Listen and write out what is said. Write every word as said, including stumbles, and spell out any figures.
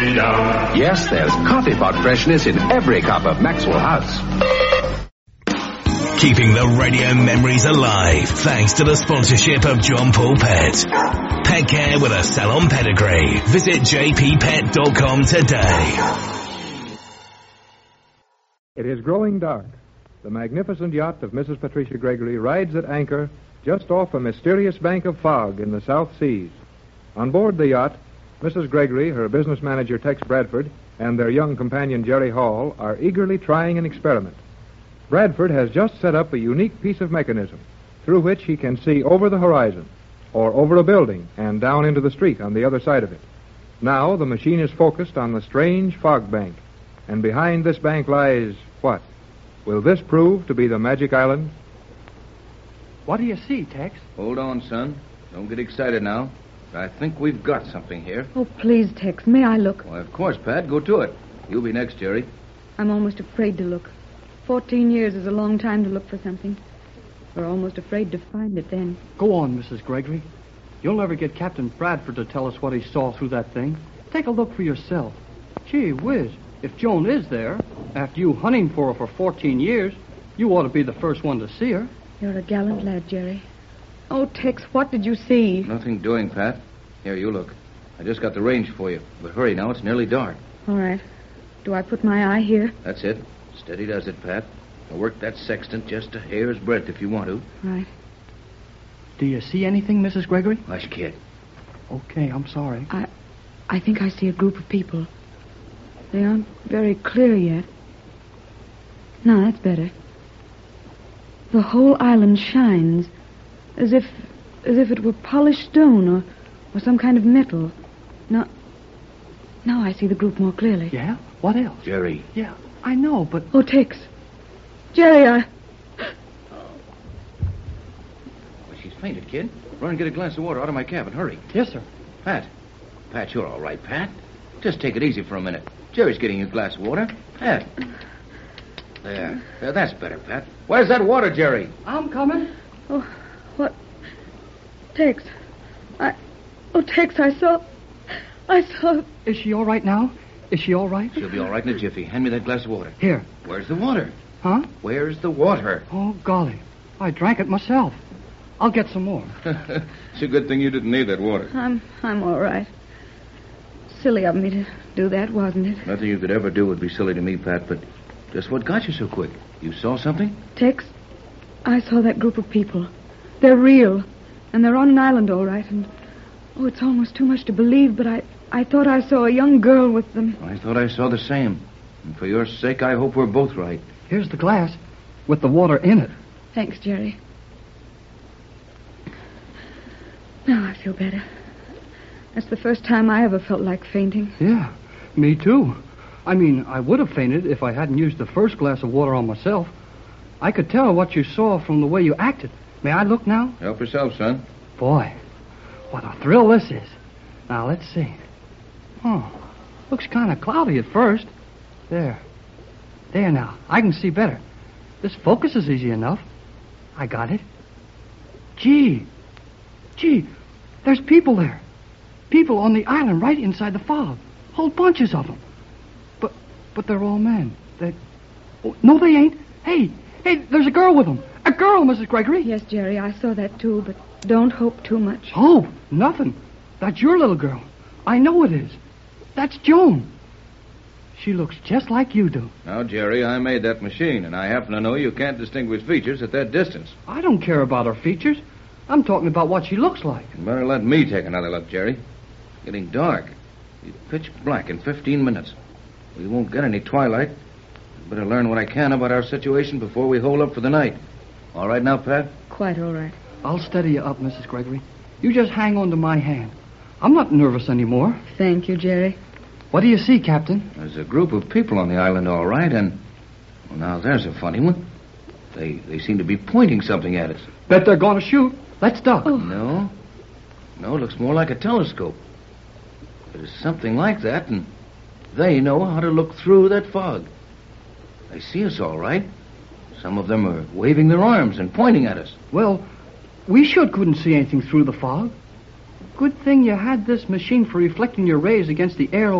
Yes, there's coffee pot freshness in every cup of Maxwell House. Keeping the radio memories alive thanks to the sponsorship of John Paul Pet. Pet care with a salon pedigree. Visit j p pet dot com today. It is growing dark. The magnificent yacht of Missus Patricia Gregory rides at anchor just off a mysterious bank of fog in the South Seas. On board the yacht, Missus Gregory, her business manager Tex Bradford, and their young companion Jerry Hall are eagerly trying an experiment. Bradford has just set up a unique piece of mechanism through which he can see over the horizon, or over a building and down into the street on the other side of it. Now the machine is focused on the strange fog bank, and behind this bank lies what? Will this prove to be the magic island? What do you see, Tex? Hold on, son. Don't get excited now. I think we've got something here. Oh, please, Tex, may I look? Why, of course, Pat. Go to it. You'll be next, Jerry. I'm almost afraid to look. Fourteen years is a long time to look for something. We're almost afraid to find it then. Go on, Missus Gregory. You'll never get Captain Bradford to tell us what he saw through that thing. Take a look for yourself. Gee whiz, if Joan is there, after you hunting for her for fourteen years, you ought to be the first one to see her. You're a gallant lad, Jerry. Oh, Tex, what did you see? Nothing doing, Pat. Here, you look. I just got the range for you. But hurry now, it's nearly dark. All right. Do I put my eye here? That's it. Steady does it, Pat. Now work that sextant just a hair's breadth if you want to. Right. Do you see anything, Missus Gregory? Hush, kid. Okay, I'm sorry. I I think I see a group of people. They aren't very clear yet. No, that's better. The whole island shines, as if as if it were polished stone or, or some kind of metal. Now, now I see the group more clearly. Yeah? What else? Jerry. Yeah, I know, but... Oh, Tex. Jerry, I... Well, she's fainted, kid. Run and get a glass of water out of my cabin. Hurry. Yes, sir. Pat. Pat, you're all right, Pat. Just take it easy for a minute. Jerry's getting you a glass of water. Pat. There. There, that's better, Pat. Where's that water, Jerry? I'm coming. Oh, what? Tex. I... Oh, Tex, I saw... I saw... Is she all right now? Is she all right? She'll be all right in a jiffy. Hand me that glass of water. Here. Where's the water? Huh? Where's the water? Oh, golly. I drank it myself. I'll get some more. It's a good thing you didn't need that water. I'm... I'm all right. Silly of me to do that, wasn't it? Nothing you could ever do would be silly to me, Pat, but just what got you so quick? You saw something? Tex, I saw that group of people. They're real, and they're on an island, all right, and... Oh, it's almost too much to believe, but I, I thought I saw a young girl with them. I thought I saw the same. And for your sake, I hope we're both right. Here's the glass with the water in it. Thanks, Jerry. Now I feel better. That's the first time I ever felt like fainting. Yeah, me too. I mean, I would have fainted if I hadn't used the first glass of water on myself. I could tell what you saw from the way you acted. May I look now? Help yourself, son. Boy, what a thrill this is. Now, let's see. Oh, looks kind of cloudy at first. There. There now. I can see better. This focus is easy enough. I got it. Gee. Gee, there's people there. People on the island right inside the fog. Whole bunches of them. But but they're all men. They... Oh, no, they ain't. Hey, hey, there's a girl with them. A girl, Missus Gregory. Yes, Jerry, I saw that too, but don't hope too much. Hope? Nothing. That's your little girl. I know it is. That's Joan. She looks just like you do. Now, Jerry, I made that machine, and I happen to know you can't distinguish features at that distance. I don't care about her features. I'm talking about what she looks like. You better let me take another look, Jerry. It's getting dark. It's pitch black in fifteen minutes. We won't get any twilight. I'd better learn what I can about our situation before we hole up for the night. All right now, Pat? Quite all right. I'll steady you up, Missus Gregory. You just hang on to my hand. I'm not nervous anymore. Thank you, Jerry. What do you see, Captain? There's a group of people on the island, all right, and... Well, now, there's a funny one. They they seem to be pointing something at us. Bet they're going to shoot. Let's duck. Oh. No. No, it looks more like a telescope. It is something like that, and they know how to look through that fog. They see us all right. Some of them are waving their arms and pointing at us. Well, we sure couldn't see anything through the fog. Good thing you had this machine for reflecting your rays against the air